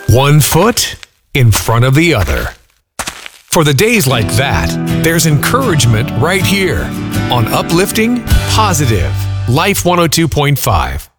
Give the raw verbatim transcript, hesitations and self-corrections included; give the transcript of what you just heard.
One foot in front of the other. For the days like that, there's encouragement right here on Uplifting Positive Life one oh two point five.